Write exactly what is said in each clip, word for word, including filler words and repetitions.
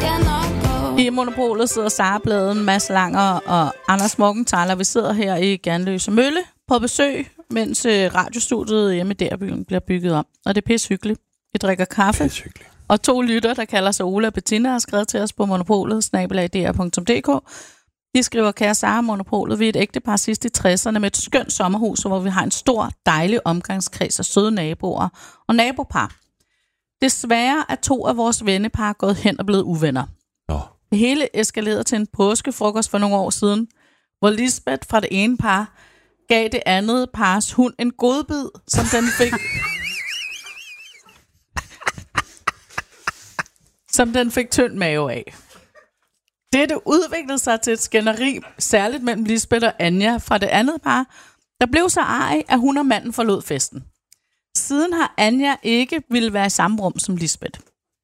I Monopolet sidder Sara Bladen, Mads Langer og Anders Morgenthaler. Vi sidder her i Ganløse Mølle på besøg, mens radiostudiet hjemme i Derbyen bliver bygget om. Og det er pissehyggeligt. Vi drikker kaffe. Og to lytter, der kalder sig Ola og Bettina, har skrevet til os på Monopolet, snabel-a d r punktum d k. De skriver, kære Sara, Monopolet, vi er et ægtepar sidst i tresserne med et skønt sommerhus, hvor vi har en stor, dejlig omgangskreds af søde naboer og nabopar. Desværre er to af vores vennepar gået hen og blevet uvenner. Oh. Det hele eskalerede til en påskefrokost for nogle år siden, hvor Lisbeth fra det ene par gav det andet pars hund en godbid, som den fik... som den fik tynd mave af. Dette udviklede sig til et skænderi, særligt mellem Lisbeth og Anja fra det andet par, der blev så arg, at hun og manden forlod festen. Siden har Anja ikke ville være i samme rum som Lisbeth.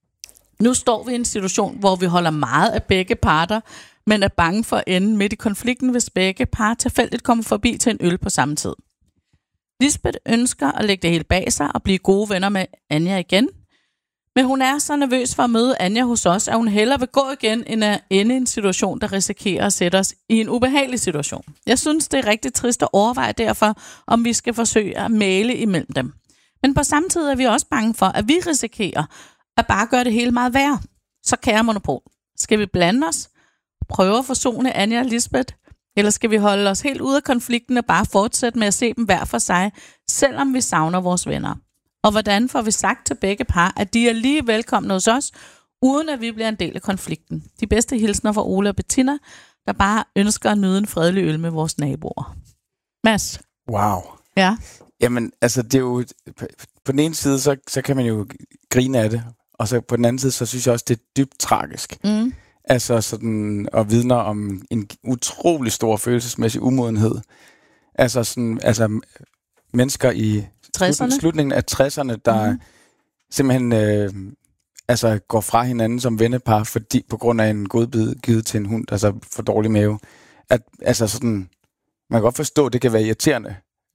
Nu står vi i en situation, hvor vi holder meget af begge parter, men er bange for at ende midt i konflikten, hvis begge par tilfældigt kommer forbi til en øl på samme tid. Lisbeth ønsker at lægge det hele bag sig og blive gode venner med Anja igen, men hun er så nervøs for at møde Anja hos os, at hun hellere vil gå igen, end at ende i en situation, der risikerer at sætte os i en ubehagelig situation. Jeg synes, det er rigtig trist at overveje derfor, om vi skal forsøge at mæle imellem dem. Men på samme tid er vi også bange for, at vi risikerer at bare gøre det hele meget værre. Så kære Monopol, skal vi blande os, prøve at forsone Anja og Lisbeth, eller skal vi holde os helt ude af konflikten og bare fortsætte med at se dem hver for sig, selvom vi savner vores venner? Og hvordan får vi sagt til begge par, at de er lige velkomne hos os, uden at vi bliver en del af konflikten? De bedste hilsner fra Ola og Bettina, der bare ønsker at nyde en fredelig øl med vores naboer. Mads? Wow. Ja? Jamen, altså, det er jo... På den ene side, så, så kan man jo grine af det, og så på den anden side, så synes jeg også, det er dybt tragisk. Mm. Altså sådan, og vidner om en utrolig stor følelsesmæssig umodenhed. Altså sådan, altså mennesker i slut, slutningen af tresserne, der mm. simpelthen øh, altså går fra hinanden som vennepar, fordi på grund af en godbid givet til en hund, altså for dårlig mave. At, altså sådan, man kan godt forstå, at det kan være irriterende.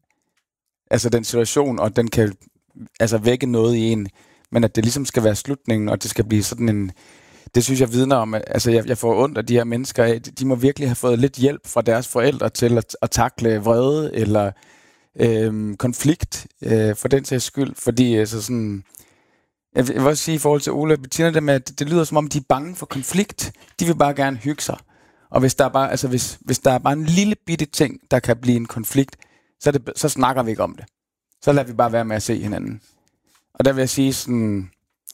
Altså den situation, og den kan altså vække noget i en, men at det ligesom skal være slutningen, og det skal blive sådan en... Det synes jeg vidner om, at altså, jeg, jeg får ondt af de her mennesker. De må virkelig have fået lidt hjælp fra deres forældre til at, at takle vrede eller øh, konflikt øh, for den sags skyld. Fordi altså, sådan... Jeg vil også sige i forhold til Ola og Bettina, det, med, at det lyder som om, de er bange for konflikt. De vil bare gerne hygge sig. Og hvis der er bare, altså, hvis, hvis der er bare en lille bitte ting, der kan blive en konflikt, så, det, så snakker vi ikke om det. Så lader vi bare være med at se hinanden. Og der vil jeg sige sådan...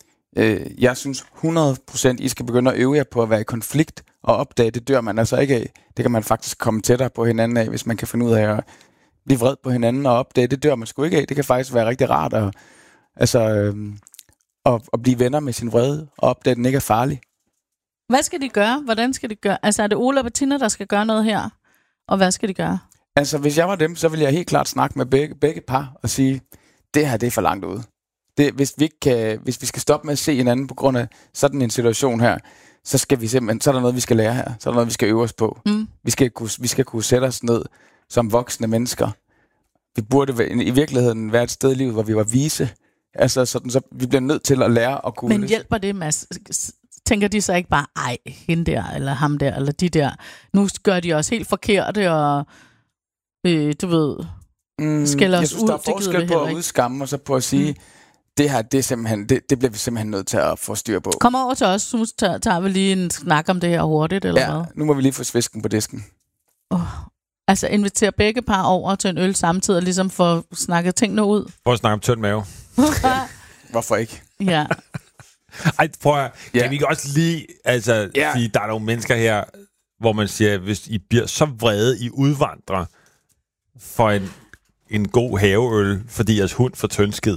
Øh, jeg synes hundrede procent, I skal begynde at øve jer på at være i konflikt og opdage, det dør man altså ikke af. Det kan man faktisk komme tættere på hinanden af, hvis man kan finde ud af at blive vred på hinanden og opdage, det dør man sgu ikke af. Det kan faktisk være rigtig rart at, altså, øh, at, at blive venner med sin vrede og opdage, at den ikke er farlig. Hvad skal de gøre? Hvordan skal de gøre? Altså er det Ola og Bettina, der skal gøre noget her? Og hvad skal de gøre? Altså hvis jeg var dem, så ville jeg helt klart snakke med begge, begge par og sige, det her det er for langt ude. Det, hvis, vi ikke kan, hvis vi skal stoppe med at se hinanden på grund af sådan en situation her, så skal vi simpelthen, så er der noget, vi skal lære her. Så er der noget, vi skal øve os på. Mm. Vi, skal kunne, vi skal kunne sætte os ned som voksne mennesker. Vi burde i virkeligheden være et sted i livet, hvor vi var vise. Altså sådan, så vi bliver nødt til at lære at kunne... Men hjælper det, Mads? Tænker de så ikke bare, ej, hende der, eller ham der, eller de der. Nu gør de også helt forkerte, og øh, du ved, mm, skælder os ud. Jeg synes, der er forskel på at udskamme, og så på at sige... Mm. Det her, det, er simpelthen, det, det bliver vi simpelthen nødt til at få styr på. Kom over til os, så tager, tager vi lige en snak om det her hurtigt, eller ja, hvad? Nu må vi lige få svisken på disken. Oh, altså invitere begge par over til en øl samtidig, og ligesom få snakket tingene ud. Prøv at snakke om tynd mave. Hvorfor ikke? Ja. Ej, prøv at, ja. Kan vi ikke også lige altså, ja. sige, der er nogle mennesker her, hvor man siger, hvis I bliver så vrede, I udvandrer for en, en god haveøl, fordi jeres hund får tyndskid,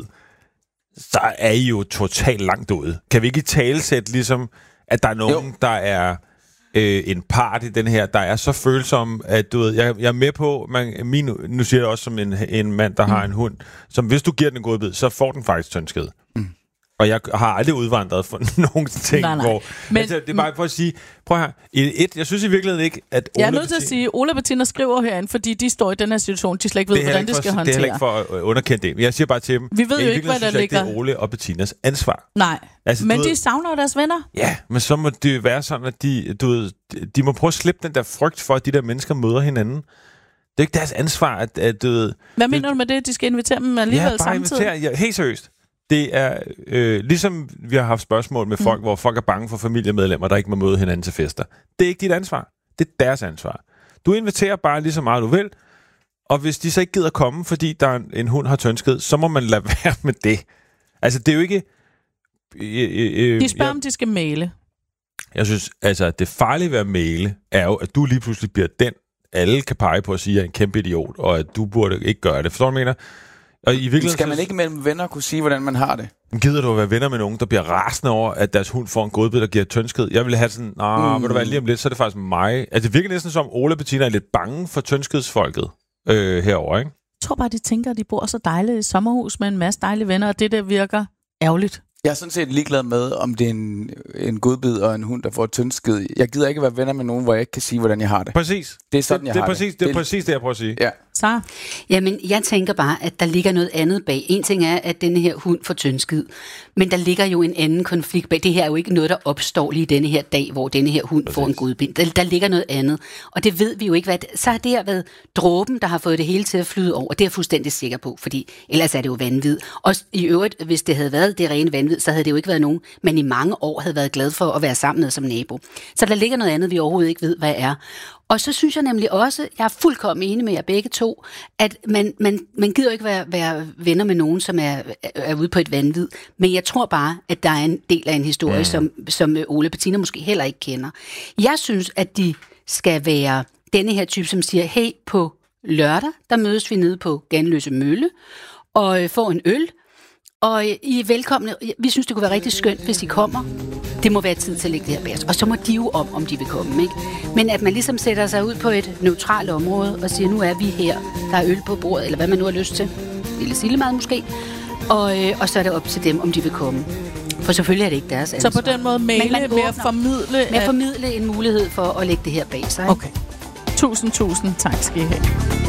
så er I jo totalt langt ude. Kan vi ikke i talesætte ligesom, at der er nogen, jo. der er øh, en part i den her, der er så følsom, at du ved, jeg, jeg er med på, man, min, nu siger jeg også som en, en mand, der mm. har en hund, som hvis du giver den en god bid, så får den faktisk tyndskid. Mm. Og jeg har aldrig udvandret for nogen ting, nej, nej. hvor... Men, altså, det er bare for at sige... Prøv her. Et, jeg synes i virkeligheden ikke, at... Jeg er nødt til at sige, at Ole og Bettina skriver herinde, fordi de står i den her situation, de slet ikke ved, hvordan de skal for, håndtere. Det er heller ikke for at underkende det. Jeg siger bare til dem... Vi ved jo ikke, hvad der ligger. ligger... Det er Ole og Bettinas ansvar. Nej, altså, men de ved, savner deres venner. Ja, men så må det være sådan, at de, du ved, de må prøve at slippe den der frygt for, at de der mennesker møder hinanden. Det er ikke deres ansvar, at, at du ved... Hvad mener du med det? De skal invitere dem alligevel ja, bare samtidig? Invitere, ja, helt seriøst. Det er øh, ligesom vi har haft spørgsmål med folk, mm. hvor folk er bange for familiemedlemmer, der ikke må møde hinanden til fester. Det er ikke dit ansvar. Det er deres ansvar. Du inviterer bare lige så meget du vil, og hvis de så ikke gider komme, fordi der en, en hund har tønsked, så må man lade være med det. Altså, det er jo ikke... Øh, øh, de spørger, jeg, om de skal male. Jeg synes, altså, det farlige ved at male, er jo, at du lige pludselig bliver den, alle kan pege på at sige, at jeg er en kæmpe idiot, og at du burde ikke gøre det. Forstår du, hvad jeg mener? Og i skal man ikke mellem venner kunne sige, hvordan man har det? Gider du at være venner med nogen, der bliver rasende over, at deres hund får en godbid, der giver tønsked? Jeg vil have sådan, nah, mm. vil du være lige om lidt, så er det faktisk mig. Altså, det virker næsten som, Ole og Bettina er lidt bange for tønskedsfolket øh, herover, ikke? Jeg tror bare, de tænker, at de bor så dejligt i sommerhus med en masse dejlige venner, og det der virker ærgerligt. Jeg er sådan set ligeglad med, om det er en, en godbid og en hund, der får tønsked. Jeg gider ikke være venner med nogen, hvor jeg ikke kan sige, hvordan jeg har det. Præcis. Det er sådan, det, jeg det har er præcis, det. Det er præcis det, jeg prøver at sige. Ja. Så? Jamen, jeg tænker bare, at der ligger noget andet bag. En ting er, at denne her hund får tønsked, men der ligger jo en anden konflikt bag. Det her er jo ikke noget, der opstår lige denne her dag, hvor denne her hund præcis. får en godbind. Der, der ligger noget andet, og det ved vi jo ikke, hvad det, så har det her været dråben, der har fået det hele til at flyde over. Det er jeg fuldstændig sikker på, fordi ellers er det jo vanvid. Og i øvrigt, hvis det havde været det rene vanvid, så havde det jo ikke været nogen, man i mange år havde været glad for at være sammen med som nabo. Så der ligger noget andet, vi overhovedet ikke ved, hvad er. Og så synes jeg nemlig også, jeg er fuldkommen enig med jer begge to, at man, man, man gider ikke være, være venner med nogen, som er, er ude på et vanvid. Men jeg tror bare, at der er en del af en historie, mm. som, som Ole og Bettina måske heller ikke kender. Jeg synes, at de skal være denne her type, som siger, hey, på lørdag, der mødes vi nede på Ganløse Mølle, og får en øl. Og I er velkomne. Vi synes, det kunne være rigtig skønt, hvis I kommer. Det må være tid til at lægge det her bag os. Og så må de jo om, om de vil komme, ikke? Men at man ligesom sætter sig ud på et neutralt område og siger, nu er vi her. Der er øl på bordet, eller hvad man nu har lyst til. Lille sillemad måske. Og, øh, og så er det op til dem, om de vil komme. For selvfølgelig er det ikke deres ansvar. Så på den måde male med at formidle... Med at formidle en mulighed for at lægge det her bag sig. Okay. Tusind, tusind tak skal I have.